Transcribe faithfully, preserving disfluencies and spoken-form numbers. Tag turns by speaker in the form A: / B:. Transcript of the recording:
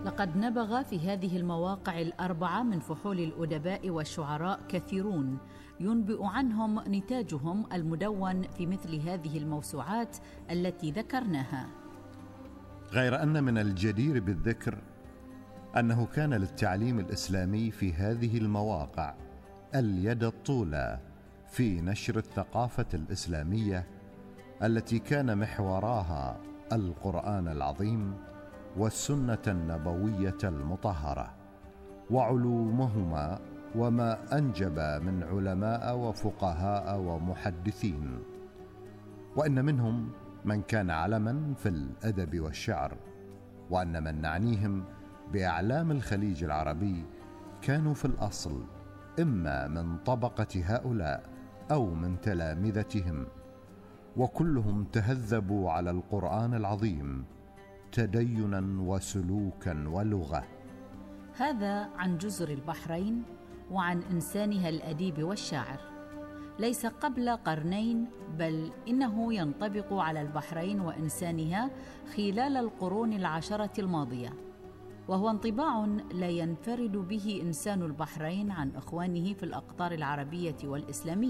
A: لقد نبغ في هذه المواقع الأربعة من فحول الأدباء والشعراء كثيرون ينبئ عنهم نتاجهم المدون في مثل هذه الموسوعات التي ذكرناها.
B: غير أن من الجدير بالذكر أنه كان للتعليم الإسلامي في هذه المواقع اليد الطولى في نشر الثقافة الإسلامية التي كان محوراها القرآن العظيم والسنة النبوية المطهرة، وعلومهما وما أنجب من علماء وفقهاء ومحدثين، وإن منهم من كان علما في الأدب والشعر، وأن من نعنيهم بأعلام الخليج العربي كانوا في الأصل إما من طبقة هؤلاء أو من تلامذتهم، وكلهم تهذبوا على القرآن العظيم تدينا وسلوكا ولغة.
A: هذا عن جزر البحرين وعن إنسانها الأديب والشاعر، ليس قبل قرنين، بل إنه ينطبق على البحرين وإنسانها خلال القرون العشرة الماضية، وهو انطباع لا ينفرد به إنسان البحرين عن إخوانه في الأقطار العربية والإسلامية.